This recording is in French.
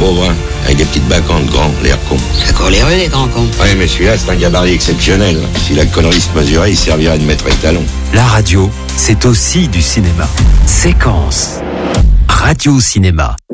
gros brun, avec des petites bacantes grands, l'air con. D'accord, les rues, les grands cons. Ouais, mais celui-là, c'est un gabarit exceptionnel. Si la connerie se mesurait, il servirait de maître étalon. La radio, c'est aussi du cinéma. Séquence. Radio Cinéma.